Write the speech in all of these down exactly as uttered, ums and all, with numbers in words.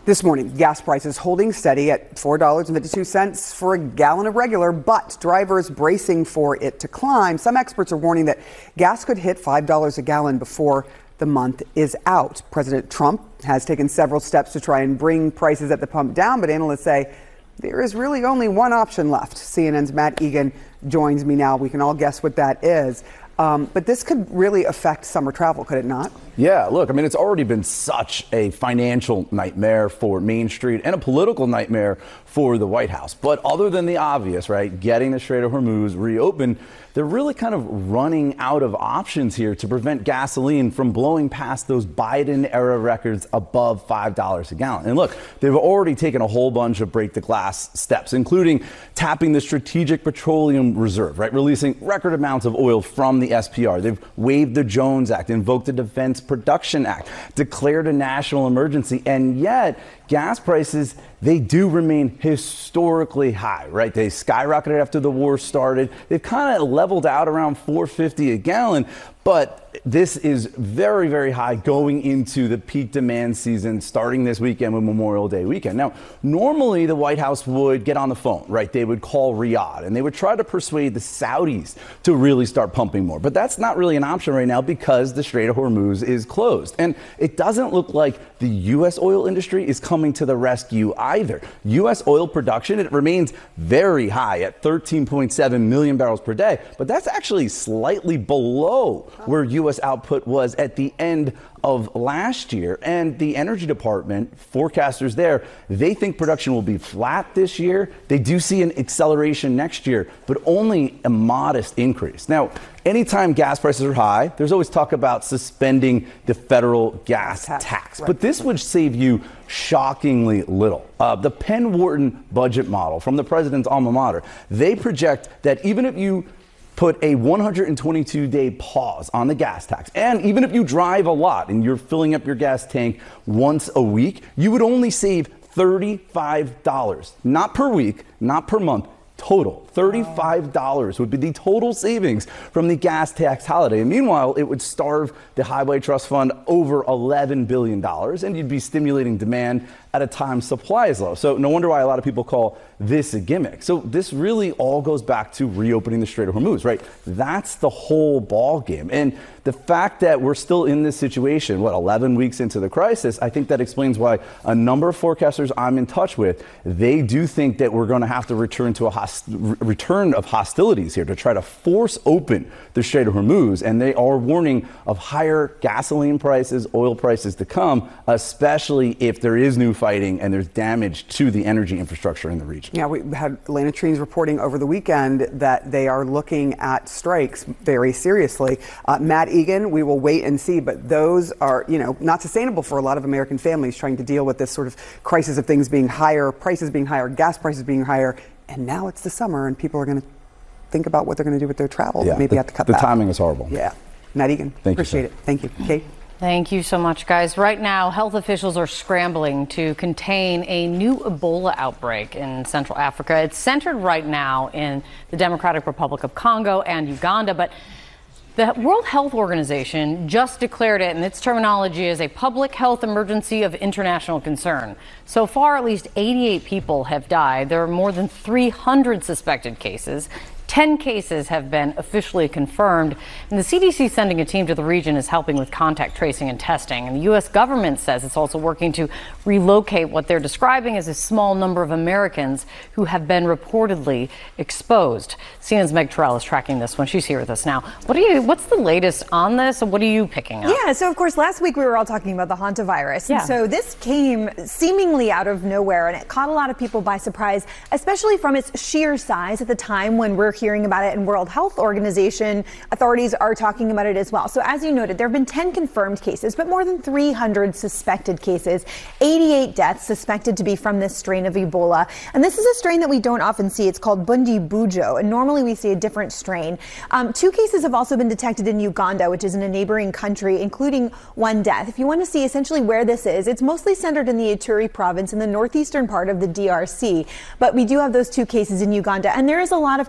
This morning, gas prices holding steady at four dollars and fifty-two cents for a gallon of regular, but drivers bracing for it to climb. Some experts are warning that gas could hit five dollars a gallon before the month is out. President Trump has taken several steps to try and bring prices at the pump down, but analysts say there is really only one option left. C N N's Matt Egan joins me now. We can all guess what that is. Um, but this could really affect summer travel, could it not? Yeah, look, I mean, it's already been such a financial nightmare for Main Street and a political nightmare for the White House. But other than the obvious, right, getting the Strait of Hormuz reopened, they're really kind of running out of options here to prevent gasoline from blowing past those Biden-era records above five dollars a gallon. And look, they've already taken a whole bunch of break-the-glass steps, including tapping the Strategic Petroleum Reserve, right, releasing record amounts of oil from the S P R. They've waived the Jones Act, invoked the Defense Production Act, declared a national emergency, and yet gas prices, they do remain historically high, right? They skyrocketed after the war started. They've kind of leveled out around four fifty a gallon, but this is very, very high going into the peak demand season starting this weekend with Memorial Day weekend. Now, normally the White House would get on the phone, right? They would call Riyadh and they would try to persuade the Saudis to really start pumping more. But that's not really an option right now because the Strait of Hormuz is closed. And it doesn't look like the U S oil industry is coming to the rescue either. U S oil production, it remains very high at thirteen point seven million barrels per day, but that's actually slightly below where U S output was at the end of last year. And the Energy Department, forecasters there, they think production will be flat this year. They do see an acceleration next year, but only a modest increase. Now, anytime gas prices are high, there's always talk about suspending the federal gas tax. tax. Right. But this would save you shockingly little. Uh, the Penn Wharton budget model from the president's alma mater, they project that even if you put a one hundred twenty-two day pause on the gas tax, and even if you drive a lot and you're filling up your gas tank once a week, you would only save thirty-five dollars, not per week, not per month, total. thirty-five dollars would be the total savings from the gas tax holiday. And meanwhile, it would starve the Highway Trust Fund over eleven billion dollars, and you'd be stimulating demand at a time supply is low. So no wonder why a lot of people call this a gimmick. So this really all goes back to reopening the Strait of Hormuz, right? That's the whole ball game. And the fact that we're still in this situation, what, eleven weeks into the crisis, I think that explains why a number of forecasters I'm in touch with, they do think that we're going to have to return to a host- return of hostilities here to try to force open the Strait of Hormuz. And they are warning of higher gasoline prices, oil prices to come, especially if there is new fighting and there's damage to the energy infrastructure in the region. Yeah, we had Atlanta Trees reporting over the weekend that they are looking at strikes very seriously. Uh, Matt Egan, we will wait and see, but those are, you know, not sustainable for a lot of American families trying to deal with this sort of crisis of things being higher, prices being higher, gas prices being higher, and now it's the summer and people are going to think about what they're going to do with their travel. Yeah, Maybe the, have to cut the back. timing is horrible. Yeah. Matt Egan, Thank appreciate you, it. Thank you. Kate? Thank you so much, guys. Right now, health officials are scrambling to contain a new Ebola outbreak in Central Africa. It's centered right now in the Democratic Republic of Congo and Uganda, but the World Health Organization just declared it, in its terminology, as a public health emergency of international concern. So far, at least eighty-eight people have died. There are more than three hundred suspected cases. ten cases have been officially confirmed, and the C D C sending a team to the region is helping with contact tracing and testing. And the U S government says it's also working to relocate what they're describing as a small number of Americans who have been reportedly exposed. C N N's Meg Terrell is tracking this one. She's here with us now. What are you? What's the latest on this, and what are you picking up? Yeah, so of course last week we were all talking about the hantavirus. Yeah. And so this came seemingly out of nowhere, and it caught a lot of people by surprise, especially from its sheer size at the time when we're hearing about it, and World Health Organization authorities are talking about it as well. So as you noted, there have been ten confirmed cases, but more than three hundred suspected cases, eighty-eight deaths suspected to be from this strain of Ebola. And this is a strain that we don't often see. It's called Bundibugyo, and normally we see a different strain. Um, two cases have also been detected in Uganda, which is in a neighboring country, including one death. If you want to see essentially where this is, it's mostly centered in the Ituri province in the northeastern part of the D R C. But we do have those two cases in Uganda, and there is a lot of concern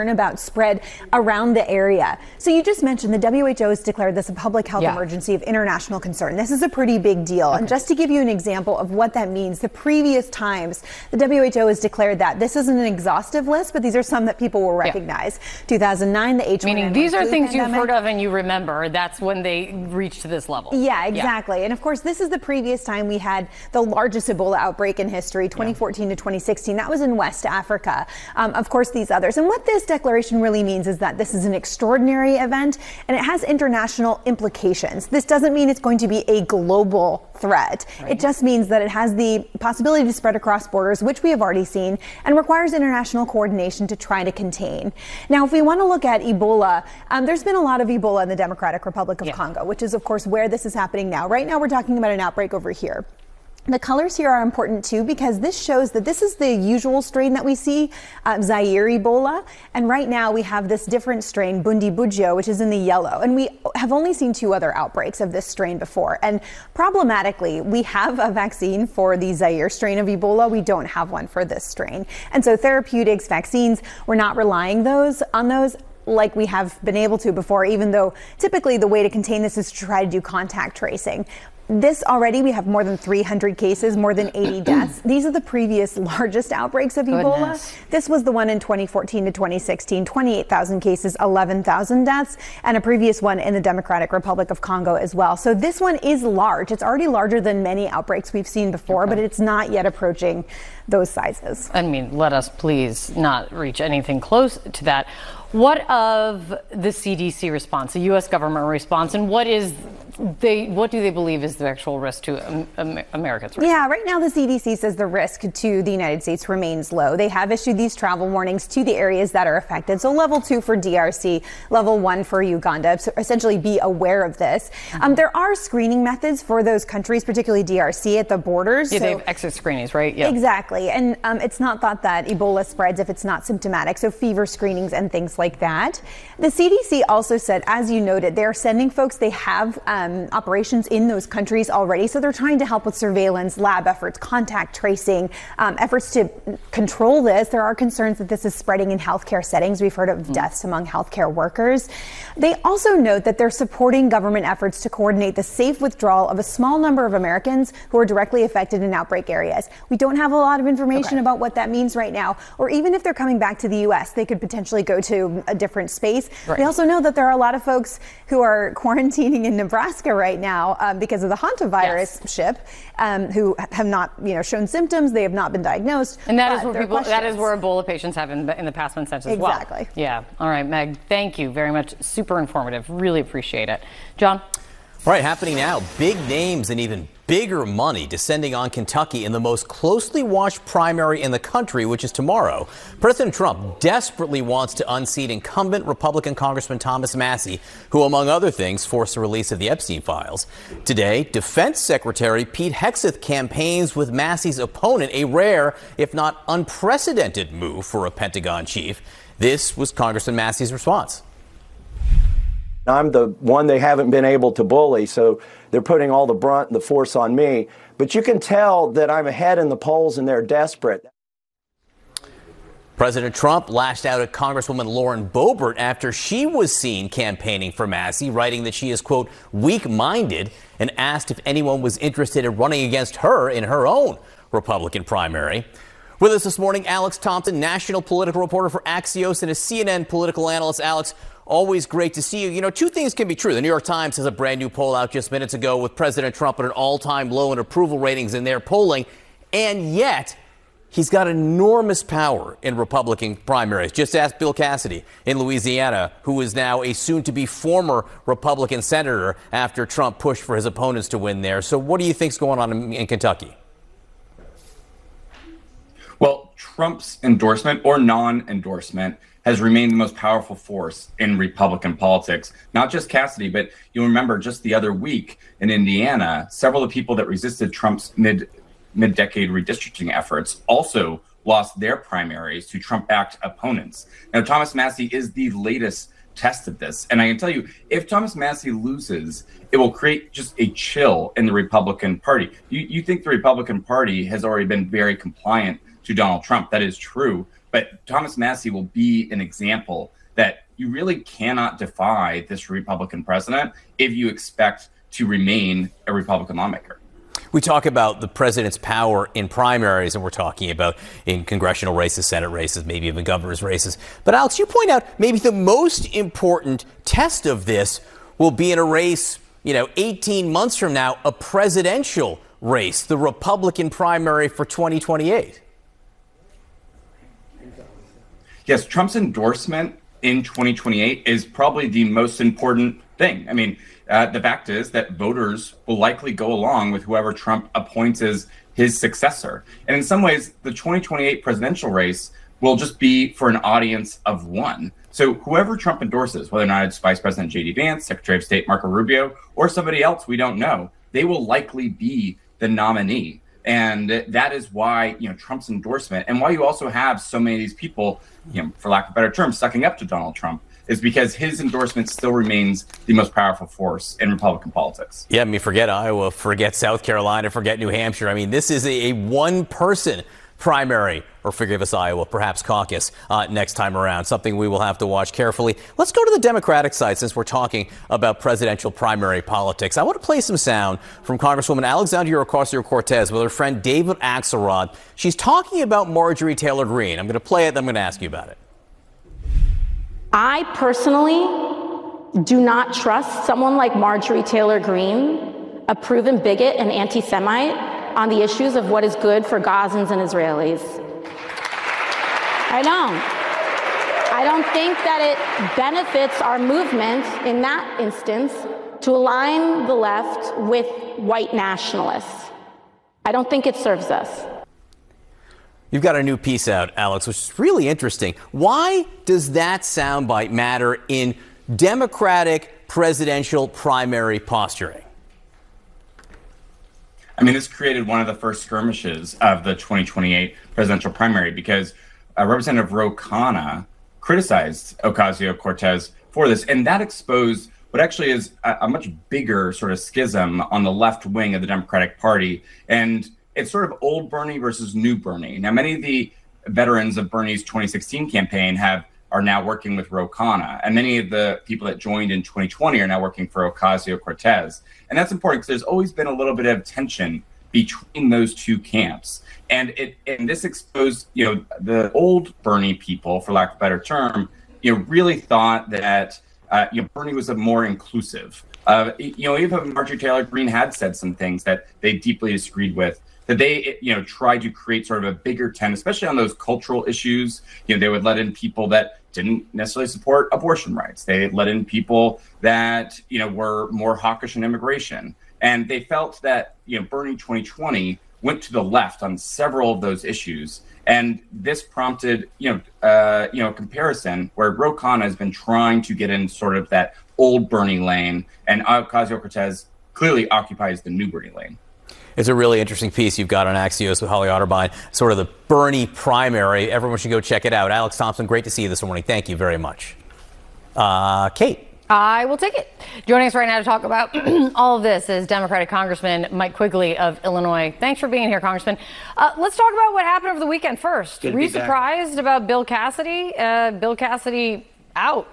concern about spread around the area. So you just mentioned the W H O has declared this a public health yeah. emergency of international concern. This is a pretty big deal. Okay. And just to give you an example of what that means, the previous times the W H O has declared that. This isn't an exhaustive list, but these are some that people will recognize. Yeah. two thousand nine, the H one N one Meaning these are things pandemic. you've heard of and you remember. That's when they reach to this level. Yeah, exactly. Yeah. And of course, this is the previous time we had the largest Ebola outbreak in history, twenty fourteen yeah. to twenty sixteen. That was in West Africa. Um, of course, these others. And what this declaration really means is that this is an extraordinary event and it has international implications. This doesn't mean it's going to be a global threat. Right. It just means that it has the possibility to spread across borders, which we have already seen, and requires international coordination to try to contain. Now, if we want to look at Ebola, um, there's been a lot of Ebola in the Democratic Republic of yeah. Congo, which is, of course, where this is happening now. Right now, we're talking about an outbreak over here. The colors here are important too because this shows that this is the usual strain that we see, uh, Zaire Ebola, and right now we have this different strain, Bundibugyo, which is in the yellow, and we have only seen two other outbreaks of this strain before. And problematically, we have a vaccine for the Zaire strain of Ebola. We don't have one for this strain, and so therapeutics, vaccines, we're not relying those on those like we have been able to before, even though typically the way to contain this is to try to do contact tracing. This already, we have more than three hundred cases, more than eighty deaths. These are the previous largest outbreaks of Ebola. Goodness. This was the one in twenty fourteen to twenty sixteen, twenty-eight thousand cases, eleven thousand deaths, and a previous one in the Democratic Republic of Congo as well. So this one is large. It's already larger than many outbreaks we've seen before, okay. but it's not yet approaching those sizes. I mean, let us please not reach anything close to that. What of the C D C response, the U S government response, and what is they? What do they believe is the actual risk to um, Americans? Right? Yeah, right now the C D C says the risk to the United States remains low. They have issued these travel warnings to the areas that are affected. So level two for D R C, level one for Uganda. So essentially be aware of this. Mm-hmm. Um, there are screening methods for those countries, particularly D R C at the borders. Yeah, so they have exit screenings, right? Yeah, exactly. And um, it's not thought that Ebola spreads if it's not symptomatic. So fever screenings and things like that. The C D C also said, as you noted, they're sending folks. They have um, operations in those countries already. So they're trying to help with surveillance, lab efforts, contact tracing, um, efforts to control this. There are concerns that this is spreading in healthcare settings. We've heard of mm-hmm. deaths among healthcare workers. They also note that they're supporting government efforts to coordinate the safe withdrawal of a small number of Americans who are directly affected in outbreak areas. We don't have a lot of information okay. about what that means right now, or even if they're coming back to the U S, they could potentially go to a different space. Right. We also know that there are a lot of folks who are quarantining in Nebraska right now um, because of the hantavirus yes. ship, um, who have not, you know, shown symptoms. They have not been diagnosed. And that is where people, that is where Ebola patients have in the, in the past been sent as exactly. well. Exactly. Yeah. All right, Meg. Thank you very much. Super informative. Really appreciate it, John. All right, happening now. Big names and even bigger money descending on Kentucky in the most closely watched primary in the country, which is tomorrow. President Trump desperately wants to unseat incumbent Republican Congressman Thomas Massie, who, among other things, forced the release of the Epstein files. Today, Defense Secretary Pete Hegseth campaigns with Massie's opponent, a rare, if not unprecedented, move for a Pentagon chief. This was Congressman Massie's response. I'm the one they haven't been able to bully, so they're putting all the brunt and the force on me. But you can tell that I'm ahead in the polls and they're desperate. President Trump lashed out at Congresswoman Lauren Boebert after she was seen campaigning for Massie, writing that she is, quote, weak-minded, and asked if anyone was interested in running against her in her own Republican primary. With us this morning, Alex Thompson, national political reporter for Axios and a C N N political analyst. Alex, always great to see you. You know, two things can be true. The New York Times has a brand new poll out just minutes ago with President Trump at an all-time low in approval ratings in their polling. And yet, he's got enormous power in Republican primaries. Just ask Bill Cassidy in Louisiana, who is now a soon-to-be former Republican senator after Trump pushed for his opponents to win there. So what do you think's going on in, in Kentucky? Well, Trump's endorsement or non-endorsement has remained the most powerful force in Republican politics. Not just Cassidy, but you'll remember just the other week in Indiana, several of the people that resisted Trump's mid, mid-decade redistricting efforts also lost their primaries to Trump-backed opponents. Now, Thomas Massie is the latest test of this. And I can tell you, if Thomas Massie loses, it will create just a chill in the Republican Party. You, you think the Republican Party has already been very compliant to Donald Trump. That is true. But But Thomas Massie will be an example that you really cannot defy this Republican president if you expect to remain a Republican lawmaker. We talk about the president's power in primaries, and we're talking about in congressional races, Senate races, maybe even governor's races. But Alex, you point out maybe the most important test of this will be in a race, you know, eighteen months from now, a presidential race, the Republican primary for twenty twenty-eight. Yes, Trump's endorsement in twenty twenty-eight is probably the most important thing. I mean, uh, the fact is that voters will likely go along with whoever Trump appoints as his successor. And in some ways, the twenty twenty-eight presidential race will just be for an audience of one. So whoever Trump endorses, whether or not it's Vice President J D Vance, Secretary of State Marco Rubio, or somebody else we don't know, they will likely be the nominee. And that is why, you know, Trump's endorsement, and why you also have so many of these people, you know, for lack of a better term, sucking up to Donald Trump, is because his endorsement still remains the most powerful force in Republican politics. Yeah, I mean, forget Iowa, forget South Carolina, forget New Hampshire. I mean, this is a, a one-person primary, or forgive us, Iowa, perhaps caucus uh, next time around, something we will have to watch carefully. Let's go to the Democratic side since we're talking about presidential primary politics. I want to play some sound from Congresswoman Alexandria Ocasio-Cortez with her friend David Axelrod. She's talking about Marjorie Taylor Greene. I'm going to play it, then I'm going to ask you about it. I personally do not trust someone like Marjorie Taylor Greene, a proven bigot and anti-Semite, on the issues of what is good for Gazans and Israelis. I don't. I don't think that it benefits our movement in that instance to align the left with white nationalists. I don't think it serves us. You've got a new piece out, Alex, which is really interesting. Why does that soundbite matter in Democratic presidential primary posturing? I mean, this created one of the first skirmishes of the twenty twenty-eight presidential primary because uh, Representative Ro Khanna criticized Ocasio-Cortez for this, and that exposed what actually is a, a much bigger sort of schism on the left wing of the Democratic Party. And it's sort of old Bernie versus new Bernie. Now, many of the veterans of Bernie's twenty sixteen campaign have are now working with Ro Khanna, and many of the people that joined in twenty twenty are now working for Ocasio-Cortez. And that's important because there's always been a little bit of tension between those two camps. And it and this exposed, you know, the old Bernie people, for lack of a better term, you know, really thought that uh, you know, Bernie was a more inclusive. Uh, you know, even Marjorie Taylor Greene had said some things that they deeply disagreed with, that they, you know, tried to create sort of a bigger tent, especially on those cultural issues. You know, they would let in people that didn't necessarily support abortion rights. They let in people that, you know, were more hawkish in immigration. And they felt that, you know, Bernie twenty twenty went to the left on several of those issues. And this prompted, you know, uh, you know, a comparison where Ro Khanna has been trying to get in sort of that old Bernie lane, and Ocasio-Cortez clearly occupies the new Bernie lane. It's a really interesting piece you've got on Axios with Holly Otterbein, sort of the Bernie primary. Everyone should go check it out. Alex Thompson, great to see you this morning. Thank you very much. Uh, Kate. I will take it. Joining us right now to talk about all of this is Democratic Congressman Mike Quigley of Illinois. Thanks for being here, Congressman. Uh, let's talk about what happened over the weekend first. Were you surprised about Bill Cassidy? Uh, Bill Cassidy out.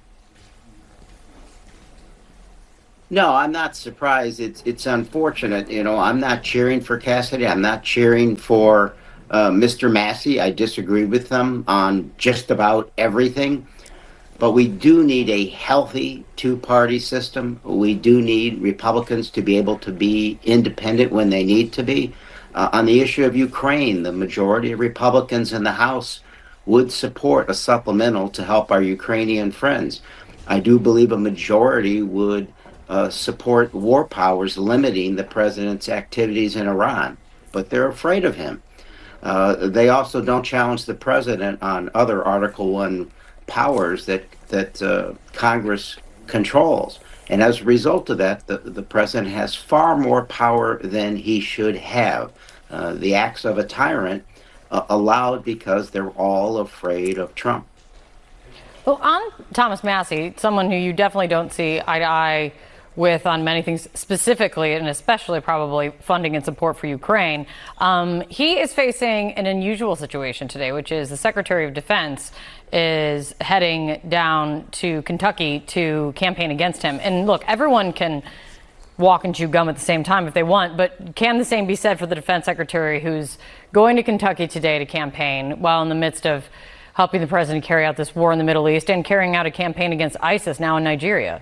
No, I'm not surprised. It's it's unfortunate. You know, I'm not cheering for Cassidy. I'm not cheering for uh, Mister Massie. I disagree with them on just about everything. But we do need a healthy two-party system. We do need Republicans to be able to be independent when they need to be. Uh, on the issue of Ukraine, the majority of Republicans in the House would support a supplemental to help our Ukrainian friends. I do believe a majority would uh, support war powers limiting the president's activities in Iran, but they're afraid of him. Uh, they also don't challenge the president on other Article One powers that that uh, Congress controls. And as a result of that, the, the president has far more power than he should have. Uh, the acts of a tyrant uh, allowed because they're all afraid of Trump. Well, on Thomas Massie, someone who you definitely don't see eye to eye with on many things, specifically and especially probably funding and support for Ukraine. Um, he is facing an unusual situation today, which is the Secretary of Defense is heading down to Kentucky to campaign against him. And look, everyone can walk and chew gum at the same time if they want, but can the same be said for the Defense Secretary who's going to Kentucky today to campaign while in the midst of helping the president carry out this war in the Middle East and carrying out a campaign against ISIS now in Nigeria?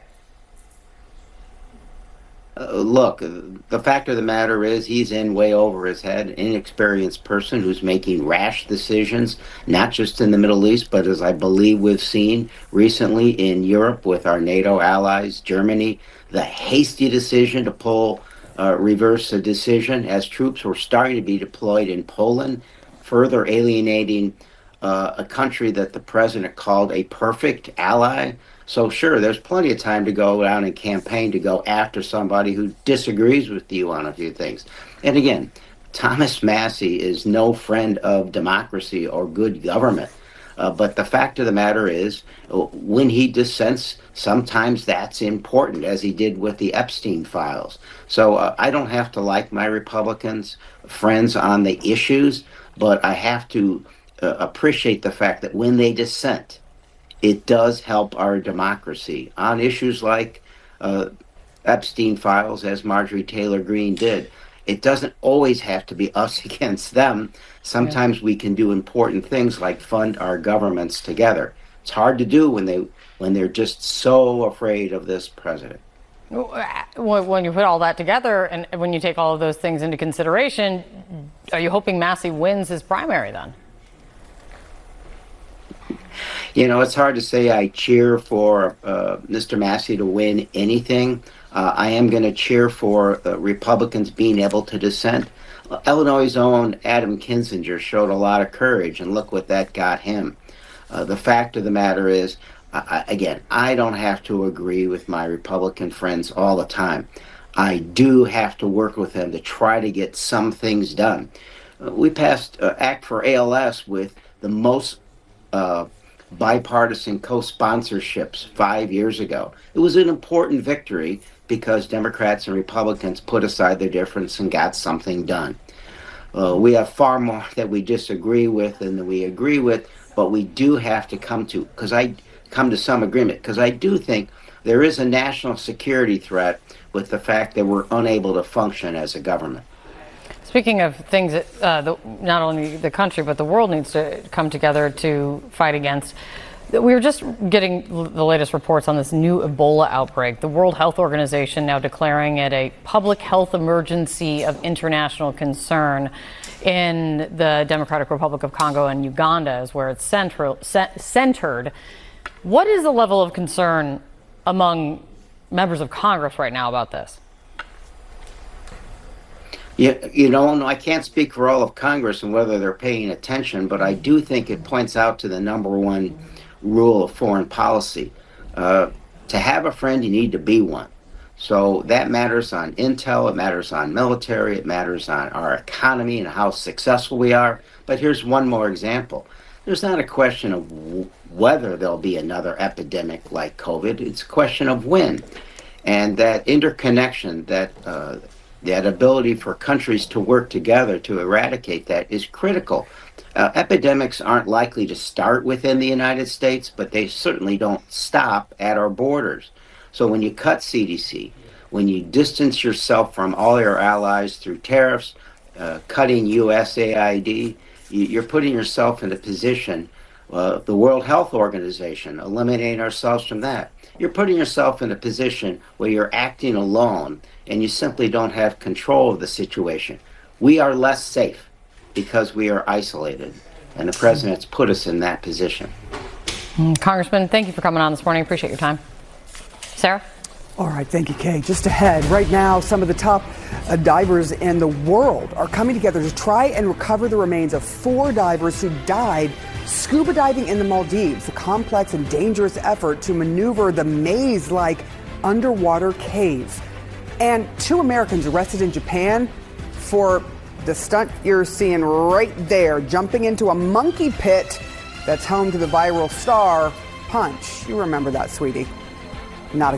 Uh, look, the fact of the matter is he's in way over his head, inexperienced person who's making rash decisions, not just in the Middle East, but as I believe we've seen recently in Europe with our NATO allies, Germany, the hasty decision to pull, uh, reverse a decision as troops were starting to be deployed in Poland, further alienating uh, a country that the president called a perfect ally. So sure, there's plenty of time to go down and campaign to go after somebody who disagrees with you on a few things. And again, Thomas Massie is no friend of democracy or good government. Uh, but the fact of the matter is, when he dissents, sometimes that's important, as he did with the Epstein files. So uh, I don't have to like my Republicans friends on the issues, but I have to uh, appreciate the fact that when they dissent, it does help our democracy on issues like uh, Epstein files, as Marjorie Taylor Greene did. It doesn't always have to be us against them. Sometimes yeah. we can do important things like fund our governments together. It's hard to do when they when they're just so afraid of this president. When you put all that together and when you take all of those things into consideration, are you hoping Massie wins his primary then? You know, it's hard to say I cheer for uh, Mister Massie to win anything. Uh, I am going to cheer for uh, Republicans being able to dissent. Uh, Illinois' own Adam Kinzinger showed a lot of courage, and look what that got him. Uh, the fact of the matter is, uh, again, I don't have to agree with my Republican friends all the time. I do have to work with them to try to get some things done. Uh, we passed uh, Act for A L S with the most uh, bipartisan co-sponsorships five years ago. It was an important victory because Democrats and Republicans put aside their difference and got something done. Uh, we have far more that we disagree with than that we agree with, but we do have to come to, because I come to some agreement, because I do think there is a national security threat with the fact that we're unable to function as a government. Speaking of things that uh, the, not only the country but the world needs to come together to fight against, we were just getting the latest reports on this new Ebola outbreak. The World Health Organization now declaring it a public health emergency of international concern in the Democratic Republic of Congo, and Uganda is where it's central, centered. What is the level of concern among members of Congress right now about this? Yeah, you know, no, I can't speak for all of Congress and whether they're paying attention, but I do think it points out to the number one rule of foreign policy. Uh, to have a friend, you need to be one. So that matters on intel, it matters on military, it matters on our economy and how successful we are. But here's one more example. There's not a question of w- whether there'll be another epidemic like COVID. It's a question of when. And that interconnection, that uh, that ability for countries to work together to eradicate that is critical. Uh, epidemics aren't likely to start within the United States, but they certainly don't stop at our borders. So when you cut C D C, when you distance yourself from all your allies through tariffs, uh, cutting U S A I D, you're putting yourself in a position, uh, the World Health Organization, eliminating ourselves from that. You're putting yourself in a position where you're acting alone and you simply don't have control of the situation. We are less safe because we are isolated, and the president's put us in that position. Congressman, thank you for coming on this morning. Appreciate your time. Sarah? All right, thank you, Kay. Just ahead, right now, some of the top uh, divers in the world are coming together to try and recover the remains of four divers who died scuba diving in the Maldives, a complex and dangerous effort to maneuver the maze-like underwater cave. And two Americans arrested in Japan for the stunt you're seeing right there, jumping into a monkey pit that's home to the viral star Punch. You remember that, sweetie. Not a good idea.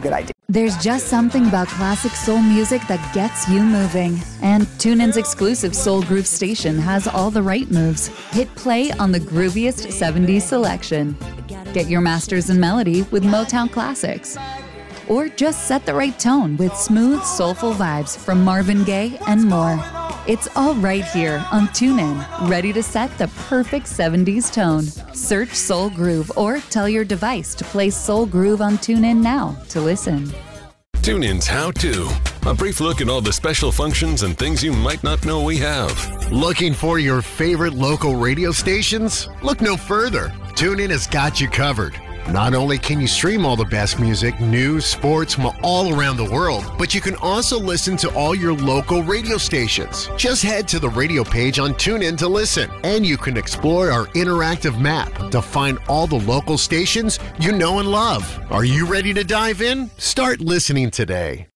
There's just something about classic soul music that gets you moving. And TuneIn's exclusive Soul Groove station has all the right moves. Hit play on the grooviest seventies selection. Get your masters in melody with Motown Classics. Or just set the right tone with smooth, soulful vibes from Marvin Gaye and more. It's all right here on TuneIn, ready to set the perfect seventies tone. Search Soul Groove or tell your device to play Soul Groove on TuneIn now to listen. TuneIn's How To. A brief look at all the special functions and things you might not know we have. Looking for your favorite local radio stations? Look no further. TuneIn has got you covered. Not only can you stream all the best music, news, sports from all around the world, but you can also listen to all your local radio stations. Just head to the radio page on TuneIn to listen, and you can explore our interactive map to find all the local stations you know and love. Are you ready to dive in? Start listening today.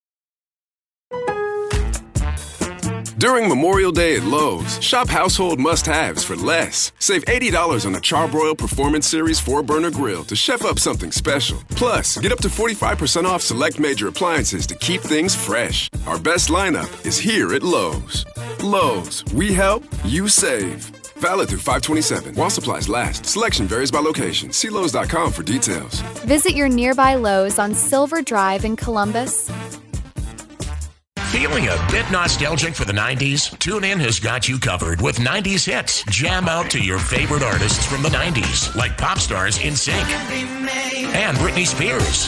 During Memorial Day at Lowe's, shop household must-haves for less. Save eighty dollars on the Charbroil Performance Series four burner grill to chef up something special. Plus, get up to forty-five percent off select major appliances to keep things fresh. Our best lineup is here at Lowe's. Lowe's, we help, you save. Valid through five twenty-seven. While supplies last. Selection varies by location. See Lowe's dot com for details. Visit your nearby Lowe's on Silver Drive in Columbus. Feeling a bit nostalgic for the nineties? TuneIn has got you covered with nineties hits. Jam out to your favorite artists from the nineties, like pop stars NSYNC and Britney Spears,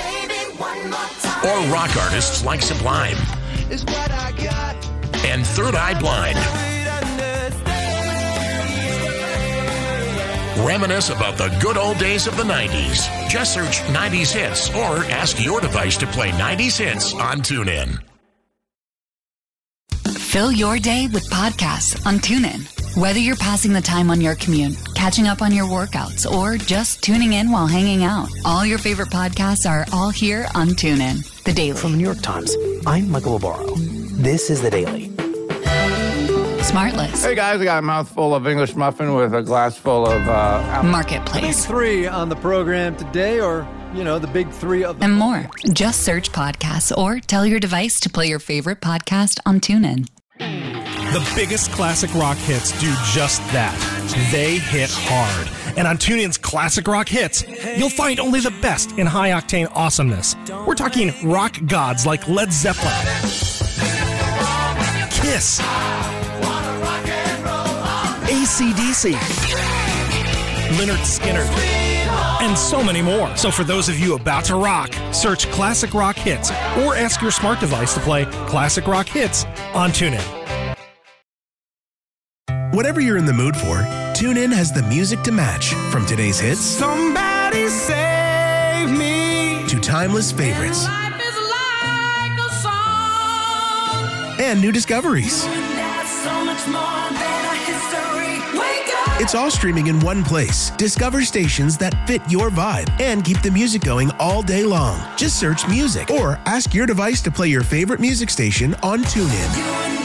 or rock artists like Sublime and Third Eye Blind. Reminisce about the good old days of the nineties. Just search nineties hits or ask your device to play nineties hits on TuneIn. Fill your day with podcasts on TuneIn. Whether you're passing the time on your commute, catching up on your workouts, or just tuning in while hanging out, all your favorite podcasts are all here on TuneIn. The Daily. From the New York Times, I'm Michael Obaro. This is The Daily. Smartless. Hey guys, I got a mouthful of English muffin with a glass full of uh, apple. Marketplace. Big three on the program today, or, you know, the big three of the... And more. Just search podcasts or tell your device to play your favorite podcast on TuneIn. The biggest classic rock hits do just that. They hit hard. And on TuneIn's Classic Rock Hits, you'll find only the best in high-octane awesomeness. We're talking rock gods like Led Zeppelin, Kiss, A C D C, Lynyrd Skynyrd, and so many more. So for those of you about to rock, search Classic Rock Hits or ask your smart device to play Classic Rock Hits on TuneIn. Whatever you're in the mood for, TuneIn has the music to match. From today's hits, Somebody save me, to timeless favorites, life is like a song, and new discoveries. that's so much more than a history. Wake up. It's all streaming in one place. Discover stations that fit your vibe and keep the music going all day long. Just search music or ask your device to play your favorite music station on TuneIn.